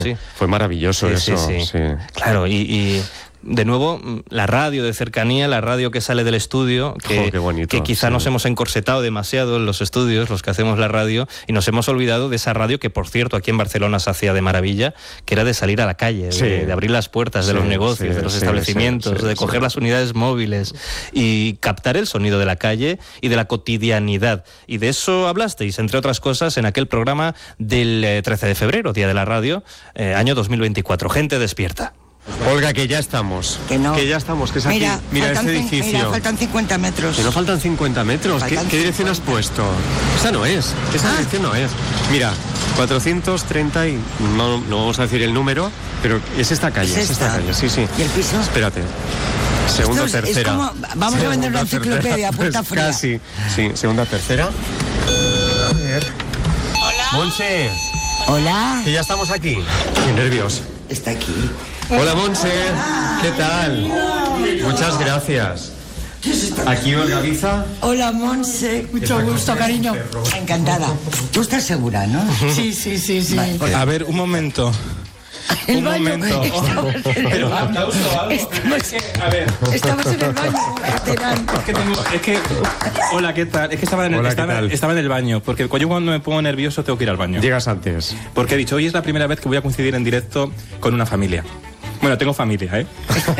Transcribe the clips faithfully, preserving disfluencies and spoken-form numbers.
Sí. Fue maravilloso sí, eso. Sí, sí. Sí. Claro, y... y... de nuevo, la radio de cercanía, la radio que sale del estudio, que, oh, qué bonito, que quizá sí. nos hemos encorsetado demasiado en los estudios, los que hacemos la radio, y nos hemos olvidado de esa radio que, por cierto, aquí en Barcelona se hacía de maravilla, que era de salir a la calle, sí. de, de abrir las puertas de sí, los negocios, sí, de los sí, establecimientos, sí, sí, de coger sí. las unidades móviles y captar el sonido de la calle y de la cotidianidad. Y de eso hablasteis, entre otras cosas, en aquel programa del eh, trece de febrero, Día de la Radio, eh, año dos mil veinticuatro. Gente despierta. Olga, que ya estamos. Que no. Que ya estamos, que es Mira, aquí. Mira faltan este cin- edificio. Mira, faltan cincuenta metros. Que no faltan cincuenta metros. Faltan ¿Qué, ¿Qué dirección has cincuenta. puesto? Esa no es. Esa Ah. dirección no es. Mira, cuatrocientos treinta y... No, no vamos a decir el número, pero es esta calle. Es Es, esta esta. calle, sí, sí. ¿Y el piso? Espérate. Segunda, Esto es- es tercera. como- vamos a vender una Segunda, enciclopedia, tercera. puta Pues fría. Casi. Sí, segunda, tercera. A ver. Hola. Monse, Hola. que ya estamos aquí. Qué nervios. Está aquí. Hola, Monse. ¿Qué tal? Muchas gracias. Aquí Olga Biza. Hola, Monse. Mucho gusto, cariño. Encantada. Tú estás segura, ¿no? Sí, sí, sí, sí. Vale. A ver, un momento. El Un baño. momento. Estamos en el Pero un baño. aplauso o algo. Estamos, A ver. estamos en el baño. Verán. Es que tengo- es que, hola, ¿qué tal? Es que estaba en, el, Hola, ¿qué estaba, tal? estaba en el baño, porque yo cuando me pongo nervioso tengo que ir al baño. Llegas antes. Porque he dicho, hoy es la primera vez que voy a coincidir en directo con una familia. Bueno, tengo familia, ¿eh?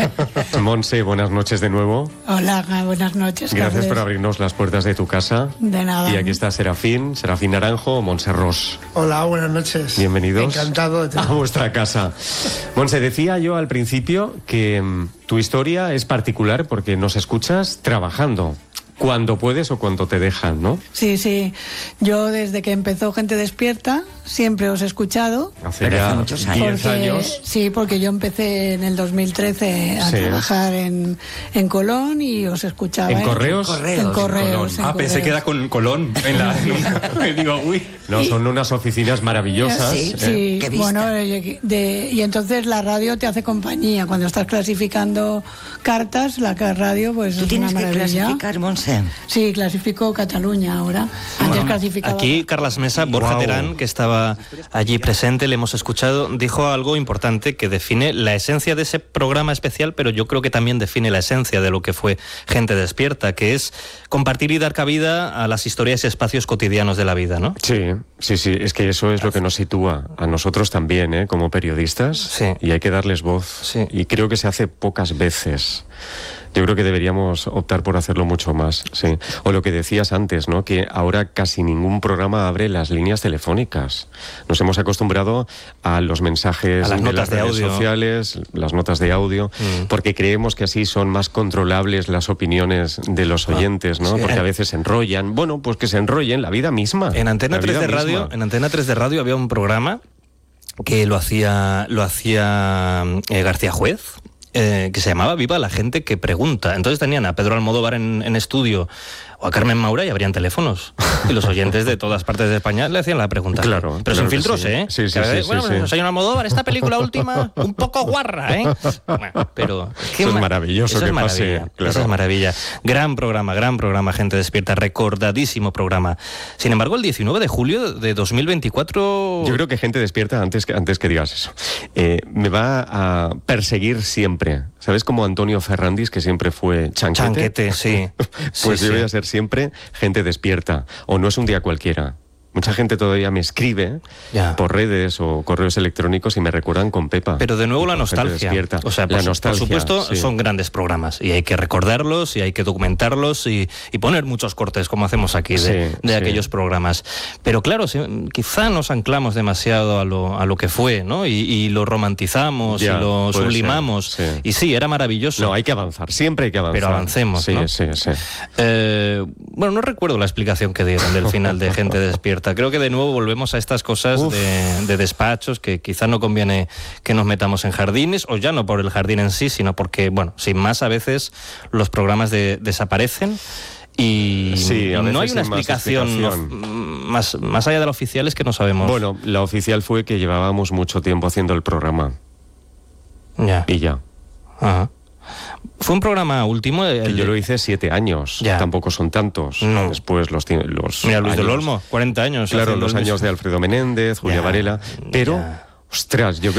Monse, buenas noches de nuevo. Hola, buenas noches, Gracias Carles. por abrirnos las puertas de tu casa. De nada. Y aquí está Serafín, Serafín Naranjo, Monse Ros. Hola, buenas noches. Bienvenidos Encantado de a tener. vuestra casa. Monse, decía yo al principio que mm, tu historia es particular porque nos escuchas trabajando. Cuando puedes o cuando te dejan, ¿no? Sí, sí. Yo desde que empezó Gente Despierta siempre os he escuchado. Hace Pero ya hace muchos años. diez años. Sí, porque yo empecé en el dos mil trece a Sí. trabajar en, en Colón y os escuchaba. ¿En ¿eh? correos? Correos. En correos. en Ah, pensé correos. que era con Colón. En la, y digo, uy. No, son unas oficinas maravillosas. Sí, ¿eh? Sí, Qué vista. bueno, de- de- y entonces la radio te hace compañía. Cuando estás clasificando cartas, la ca- radio pues ¿Tú es tienes una que maravilla. clasificar, Monse? Sí, clasifico Cataluña ahora. Antes clasificaba. Aquí Carlas Mesa, Borja Guau. Terán, que estaba allí presente, le hemos escuchado, dijo algo importante que define la esencia de ese programa especial, pero yo creo que también define la esencia de lo que fue Gente Despierta, que es compartir y dar cabida a las historias y espacios cotidianos de la vida, ¿no? Sí, sí, sí, es que eso es lo que nos sitúa a nosotros también, ¿eh? Como periodistas, Sí. y hay que darles voz. Sí. Y creo que se hace pocas veces. Yo creo que deberíamos optar por hacerlo mucho más, sí. O lo que decías antes, ¿no? Que ahora casi ningún programa abre las líneas telefónicas. Nos hemos acostumbrado a los mensajes A las de notas las de redes audio. sociales, las notas de audio, Mm. porque creemos que así son más controlables las opiniones de los oyentes, ¿no? sí. Porque a veces se enrollan. Bueno, pues que se enrollen la vida misma. En Antena La tres vida de radio, misma. en Antena tres de radio había un programa que lo hacía lo hacía eh, García Juez. Eh, que se llamaba Viva la gente que pregunta. Entonces tenían a Pedro Almodóvar en, en estudio o a Carmen Maura y abrían teléfonos. Y los oyentes de todas partes de España le hacían la pregunta. Claro, Pero claro sin que filtros, sí. ¿eh? Sí, sí, Que a sí, veces, sí, bueno, sí. señor Almodóvar, esta película última, un poco guarra, ¿eh? Bueno, pero... qué Eso es ma- maravilloso eso que es pase, maravilla, claro. Eso es maravilla. Gran programa, gran programa, Gente Despierta, recordadísimo programa. Sin embargo, el diecinueve de julio de dos mil veinticuatro... Yo creo que Gente Despierta, antes que, antes que digas eso, eh, me va a perseguir siempre. ¿Sabes? Como Antonio Ferrandis, que siempre fue chanquete. Chanquete, sí. Pues Sí, yo sí. voy a ser siempre Gente Despierta. O no es un día cualquiera. Mucha gente todavía me escribe Ya. por redes o correos electrónicos y me recuerdan con Pepa. Pero de nuevo la Con Gente nostalgia. Despierta. O sea, por, la su- nostalgia, por supuesto, sí. son grandes programas y hay que recordarlos y hay que documentarlos y, y poner muchos cortes, como hacemos aquí, de, Sí, de sí. aquellos programas. Pero claro, sí, quizá nos anclamos demasiado a lo, a lo que fue, ¿no? Y, y lo romantizamos Ya, y lo puede sublimamos. ser, sí. Y sí, era maravilloso. No, hay que avanzar. Siempre hay que avanzar. Pero avancemos, Sí, ¿no? sí, sí. Eh, bueno, no recuerdo la explicación que dieron del final de Gente Despierta. Creo que de nuevo volvemos a estas cosas de, de despachos que quizá no conviene que nos metamos en jardines, o ya no por el jardín en sí, sino porque, bueno, sin más, a veces los programas de- desaparecen. Y Sí, a no hay veces una sin más explicación, explicación. of- más, más allá de la oficial es que no sabemos. Bueno, la oficial fue que llevábamos mucho tiempo haciendo el programa. ya. Y ya. Ajá. Fue un programa último. el Que yo de- lo hice siete años. Ya. Tampoco son tantos. No. Después los, ti- los Mira, Luis del años- Olmo, cuarenta años. Claro, haciendo los el años mismo. de Alfredo Menéndez, Julia Ya, Varela. Pero, ya. ostras, yo